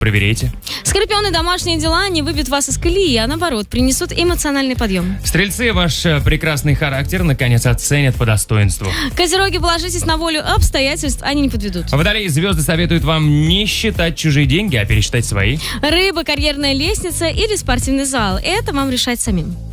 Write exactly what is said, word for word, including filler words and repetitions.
Проверяйте. Скорпионы, домашние дела не выбьют вас из колеи, а наоборот, принесут эмоциональный подъем. Стрельцы, ваш э, прекрасный характер наконец оценят по достоинству. Козероги, положитесь на волю обстоятельств, они не подведут. Водолеи, звезды советуют вам не считать чужие деньги, а пересчитать свои. Рыбы, карьерная лестница или спортивный зал. Это вам решать самим.